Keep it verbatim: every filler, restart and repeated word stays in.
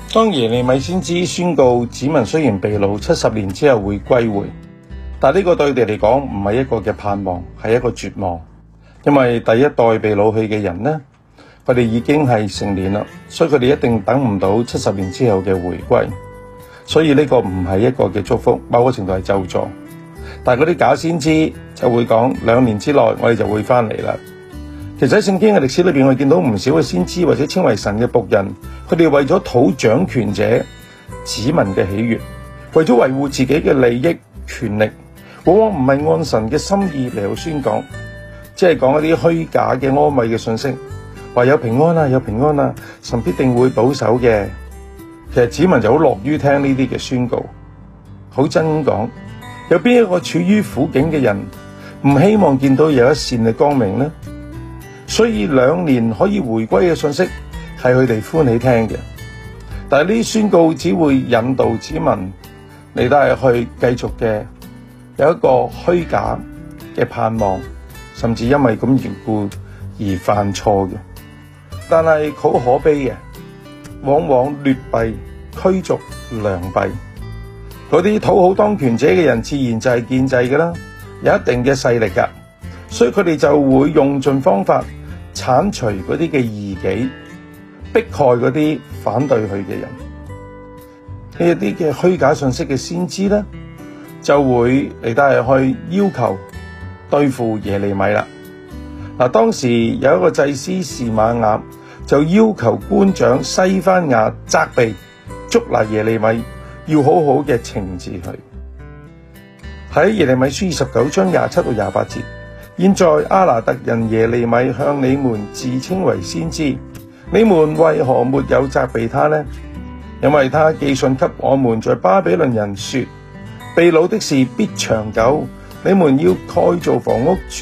當耶利米先知宣告子民雖然被擄七十年之後會歸回，但呢個對佢哋嚟講唔係一個嘅盼望，係一個絕望。因為第一代被擄去嘅人呢，佢哋已經係成年啦，所以佢哋一定等唔到七十年之後嘅回歸。所以呢個唔係一個嘅祝福，某個程度係咒詛。但係嗰啲假先知就會講兩年之內我哋就會翻嚟啦。其實喺聖經嘅歷史裏邊，我哋見到唔少嘅先知或者稱為神嘅僕人，佢哋為咗討掌權者子民嘅喜悅，為咗維護自己嘅利益權力，往往唔係按神嘅心意嚟到宣講，即係講一啲虛假嘅安慰嘅信息，話有平安啊，有平安啊，神必定會保守嘅。其實子民就好樂於聽呢啲嘅宣告。好真講，有邊一個處於苦境嘅人唔希望見到有一線嘅光明呢？所以兩年可以回歸嘅信息係佢哋歡喜聽嘅，但係呢啲宣告只會引導子民嚟到係去繼續嘅有一個虛假嘅盼望，甚至因為咁緣故而犯錯嘅。但係好可悲嘅，往往劣幣驅逐良幣，嗰啲討好當權者嘅人自然就係建制嘅啦，有一定嘅勢力噶，所以佢哋就會用盡方法剷除嗰啲嘅異己，迫害嗰啲反對佢嘅人。呢一啲嘅虛假信息嘅先知咧，就會嚟到係去要求對付耶利米啦。嗱，當時有一個祭司示瑪雅就要求官長西番雅責備捉拿耶利米，要好好嘅懲治佢。喺耶利米書二十九章廿七到廿八節。現在阿拿特人耶利米向你們自稱為先知，你們為何沒有責備他呢？因為他寄信給我們在巴比倫人說，被擄的事必長久，你們要蓋造房屋住